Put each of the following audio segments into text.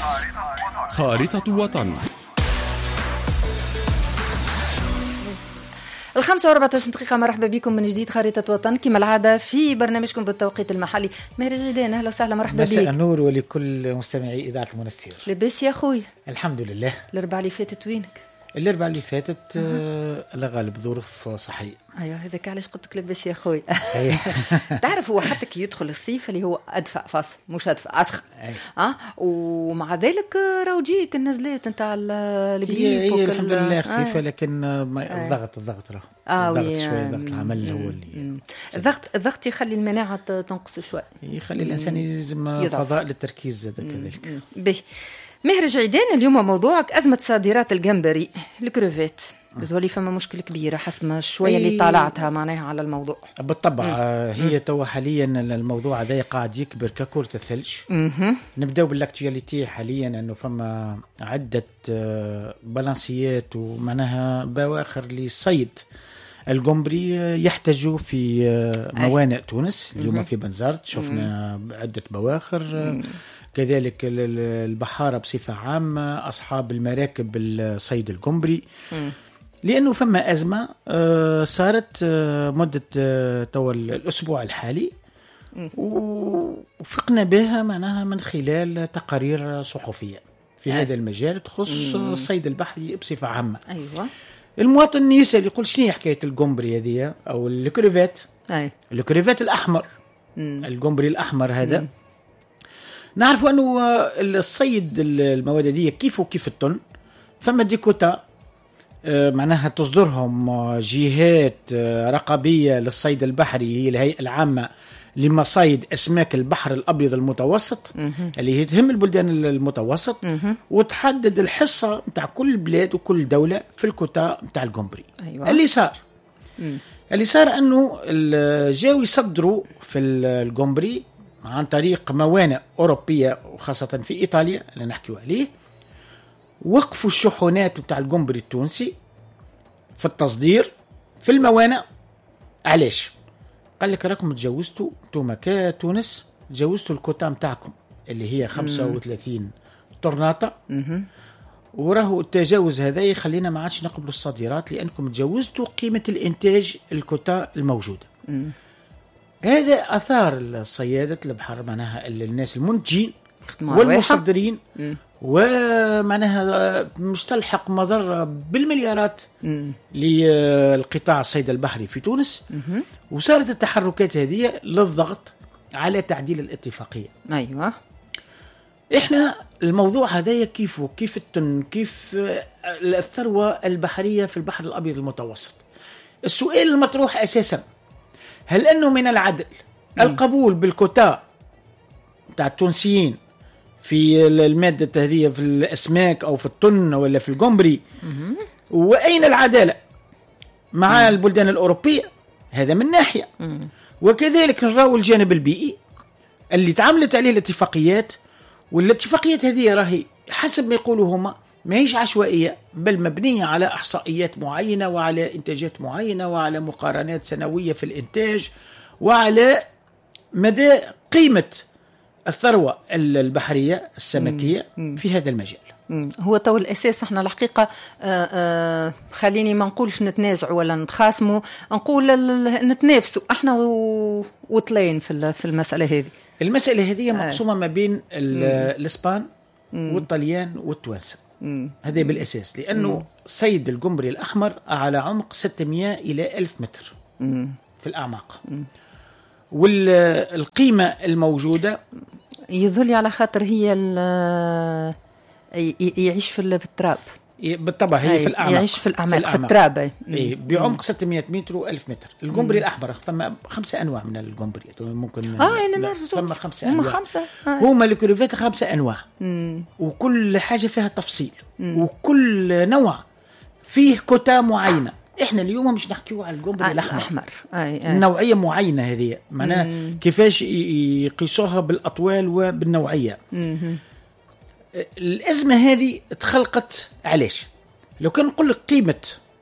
خارطة وطن. 5:24 مرحبا بكم من جديد خارطة وطن كما العادة في برنامجكم بالتوقيت المحلي. ماهر جيدان أهلا وسهلا مرحبا بك. مساء النور ولكل مستمعي إذاعة المنستير. لباس يا أخوي؟ الحمد لله. الأربعة اللي فاتت وينك؟ الأربعة اللي فاتت لا غالب ظروف صحية. أيوة هذاك علاش قلت لك لباس يا أخوي. تعرف هو حتى كي يدخل الصيف اللي هو أدفأ فاصل مش أدفأ أسخن. ومع ذلك راهو تجيك النزلات نتاع الجريب. هي الحمد لله خفيفة لكن الضغط راه الضغط شوية ضغط العمل هو اللي الضغط يخلي المناعة تنقص شوي. يخلي الإنسان يلزم فضاء للتركيز كذلك. به ماهر جيدان اليوم موضوعك أزمة صادرات الجمبري الكروفيت. بتولي فما مشكلة كبيرة حسب ما شوية اللي طالعتها معناها على الموضوع. بالطبع هي توا حاليا الموضوع هذا قاعد يكبر ككرة الثلج. نبدأ بالاكتواليتي حاليا أنه فما عدة بالانسيات ومعناها بواخر للصيد الجمبري يحتاجوا في موانئ تونس. اليوم في بنزرت شفنا عدة بواخر. كذلك البحارة بصفة عامة أصحاب المراكب الصيد الجمبري لأنه فما أزمة صارت مدة توا الأسبوع الحالي وفقنا بها معناها من خلال تقارير صحفية في هذا المجال تخص الصيد البحري بصفة عامة. أيوة. المواطن يسأل يقول شنو هي حكاية الجمبري هذه أو الكريفات؟ الكريفات الأحمر الجمبري الأحمر هذا نعرف أنه الصيد المواد دي كيف وكيف الطن فما ديكوتا معناها تصدرهم جهات رقابية للصيد البحري هي الهيئة العامة لمصايد أسماك البحر الأبيض المتوسط اللي هي تهم البلدان المتوسط وتحدد الحصة متاع كل بلاد وكل دولة في الكوتا متاع الجمبري. أيوة. اللي صار أنه جاوا يصدروا في الجمبري عن طريق موانئ أوروبية وخاصة في إيطاليا اللي نحكيو عليه. وقفوا الشحونات بتاع الجمبري التونسي في التصدير في الموانئ. علاش؟ قال لك راكم تجاوزتوا توما كتونس تجاوزتوا الكوتا متاعكم اللي هي 35 طرناطة وراه التجاوز هذا يخلينا ما عادش نقبلوا الصادرات لأنكم تجاوزتوا قيمة الإنتاج الكوتا الموجودة. هذا أثار الصيادة البحر معناها الناس المنتجين والمصدرين ومعناها مش تلحق مضرة بالمليارات للقطاع الصيد البحري في تونس. وصارت التحركات هذه للضغط على تعديل الاتفاقية. أيوة. إحنا الموضوع هذا كيف التن كيف الثروة البحرية في البحر الأبيض المتوسط. السؤال المطروح أساسا هل أنه من العدل القبول بالكوتا تاع التونسيين في المادة هذه في الأسماك أو في الطن ولا في الجمبري وأين العدالة مع البلدان الأوروبية؟ هذا من ناحية. وكذلك نراو الجانب البيئي اللي تعاملت عليه الاتفاقيات والاتفاقيات هذه راهي حسب ما يقولوا هما ما هيش عشوائية بل مبنية على إحصائيات معينة وعلى إنتاجات معينة وعلى مقارنات سنوية في الإنتاج وعلى مدى قيمة الثروة البحرية السمكية في هذا المجال. هو تو الأساس احنا الحقيقة خليني ما نقولش نتنازعوا ولا نتخاصموا نقول نتنافسوا احنا وطلين في المسألة هذه. المسألة هذه مقسومة ما بين الإسبان والطليان والتوانسة. هذا بالأساس لأنه صيد الجمبري الأحمر على عمق 600 إلى 1000 متر في الأعماق. والقيمة الموجودة يظل على خاطر هي يعيش في التراب. بالطبع هي في الأعماق يعيش في الأعماق في التراب بعمق 600 متر و1000 متر. الجمبري الأحمر ثم 5 أنواع من الجمبري ممكن ثم 5 أنواع هما الكريفات 5 أنواع وكل حاجة فيها تفصيل وكل نوع فيه كوتا معينة. احنا اليوم مش نحكيو على الجمبري الأحمر النوعية معينة هذه معناها كيفاش يقيسوها بالأطوال وبالنوعية. الأزمة هذه تخلقت علاش؟ لو كان نقول لك قيمة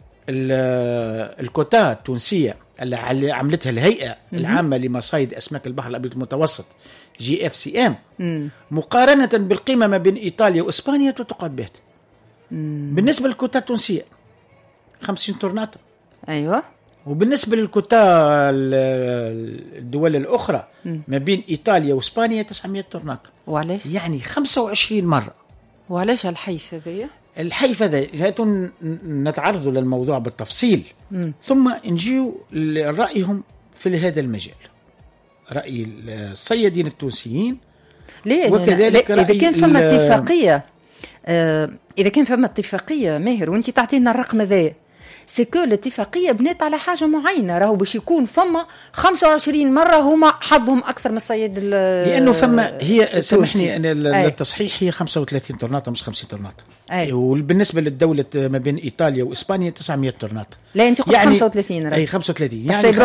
الكوتا التونسية اللي عملتها الهيئة العامة لمصايد أسماك البحر الأبيض المتوسط GFCM مقارنة بالقيمة ما بين إيطاليا وإسبانيا تقابلت. بالنسبة للكوتا التونسية 50 طرناطة. أيوة. وبالنسبة للكوتا الدول الأخرى ما بين إيطاليا وإسبانيا 900 طرناطة. وعلاش؟ يعني 25 مرة. وعلاش الحيف هذايا؟ الحيف هذا نتعرض للموضوع بالتفصيل ثم نجيو لرأيهم في هذا المجال، رأي الصيادين التونسيين. وكذلك إذا كان فما اتفاقية إذا كان فما اتفاقية ماهر وانت تعطينا الرقم ذا سيكو الاتفاقية بنات على حاجة معينة، راهو باش يكون فما 25 مرة هما حظهم أكثر من الصياد لأنه فما هي سامحني التصحيح هي 35 طرناطة مش 50 طرناطة. وبالنسبة للدولة ما بين إيطاليا وإسبانيا 900 طرناطة. لا أنت قلت يعني 35 أي 35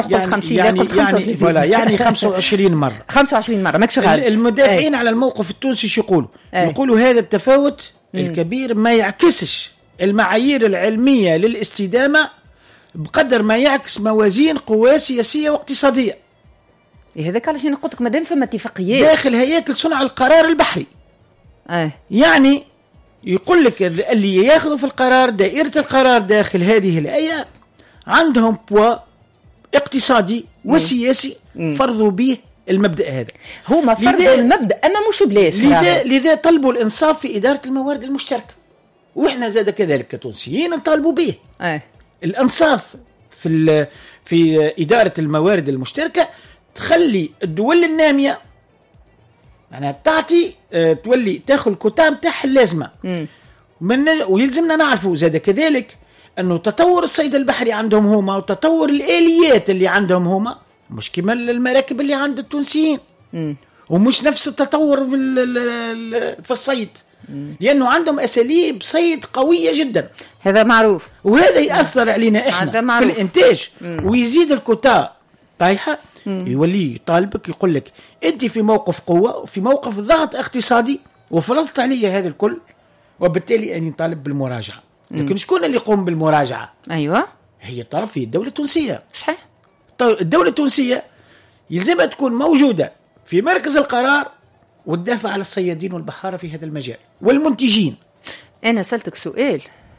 يعني 25 مرة 25 مرة ماكش غالب. المدافعين على الموقف التونسي شو يقولوا؟ يقولوا هذا التفاوت الكبير ما يعكسش المعايير العلمية للاستدامة بقدر ما يعكس موازين قوى سياسية واقتصادية. هذاك علاش نقول لك مادام فما اتفاقيات داخل هياكل صنع القرار البحري. يعني يقول لك اللي ياخذوا في القرار دائرة القرار داخل هذه الهيئة عندهم بوا اقتصادي وسياسي فرضوا به المبدأ هذا. هما فرضوا المبدأ أما مش بلاش. لذا طلبوا الإنصاف في إدارة الموارد المشتركة، وإحنا زاد كذلك كتونسيين نطالبوا به. الإنصاف في إدارة الموارد المشتركة تخلي الدول النامية يعني تعطي تولي تاخذ الكوتا متاعها اللازمة. ويلزمنا نعرفوا زاد كذلك أنه تطور الصيد البحري عندهم هما وتطور الآليات اللي عندهم هما مش كما المراكب اللي عند التونسيين ومش نفس التطور في الصيد، لأنه عندهم أساليب صيد قوية جدا. هذا معروف، وهذا يأثر علينا إحنا في الإنتاج ويزيد الكوتا طايحة. يولي يطالبك يقول لك أنت في موقف قوة وفي موقف ضغط اقتصادي وفرضت علي هذا الكل، وبالتالي أني طالب بالمراجعة. لكن شكون اللي يقوم بالمراجعة؟ أيوة هي الطرف، هي الدولة التونسية. صحيح. طيب الدولة التونسية يلزمها تكون موجودة في مركز القرار والدافع على الصيادين والبحارة في هذا المجال والمنتجين. أنا سألتك سؤال،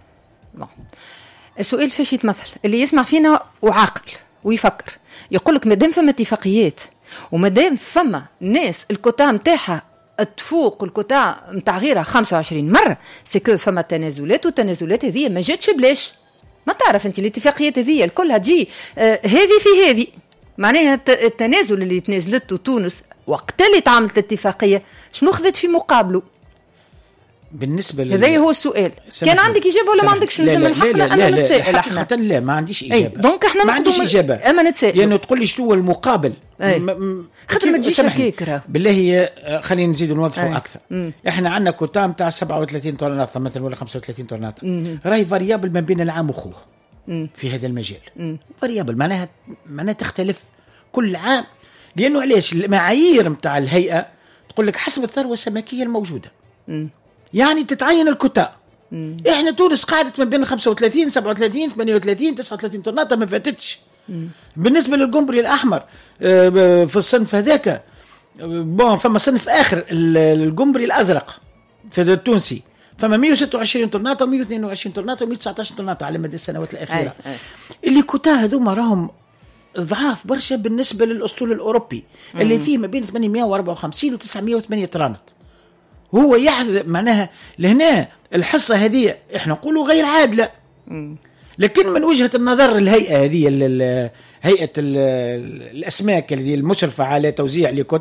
السؤال فاش يتمثل اللي يسمع فينا وعاقل ويفكر يقولك مادام فما اتفاقيات ومادام فما ناس الكوتا متاعها تفوق الكوتا متاع غيرها 25 مرة سيكو فما تنازلات، والتنازلات هذه ما جاتش بلاش. ما تعرف انت الاتفاقيات هذه الكلها تجي هذه في هذه، معناها التنازل اللي تنازلته تونس وقت اللي تعاملت الاتفاقية شنو خذت في مقابله؟ بالنسبة هذا هو السؤال. كان عندك إجابة ولا ما عندكش؟ من حقنا أنا نتسائل. حقيقة لا ما عنديش إجابة. دونك احنا ما عنديش إجابة أما نتسائل لأنه تقول لي شنو المقابل. خاطر ما تجيش هكاك. بالله خلينا نزيد نوضحوا أكثر. احنا عندنا كوتا متاع 37 طرناطة مثلا ولا 35 طرناطة، راهي فاريابل ما بين العام وخوه في هذا المجال. فاريابل معناها تختلف كل عام، لأنه علاش المعايير متاع الهيئة تقول لك حسب الثروة السمكية الموجودة. يعني تتعين الكوتا. احنا تونس قاعدت ما بين 35 37 38 39 طرناطة ما فاتتش. بالنسبة للجمبري الأحمر في الصنف هذاك فما صنف آخر الجمبري الأزرق في التونسي فما 126 طرناطة 122 طرناطة 119 طرناطة على مدى السنوات الأخيرة. اللي كوتا هذوما راهم ضعاف برشا بالنسبة للأسطول الأوروبي اللي فيه ما بين 854 و 908 طرناط. هو يحرز معناها لهنا الحصة هذه احنا نقولوا غير عادلة. لكن من وجهة النظر الهيئة هذه هيئة الأسماك التي المشرفة على توزيع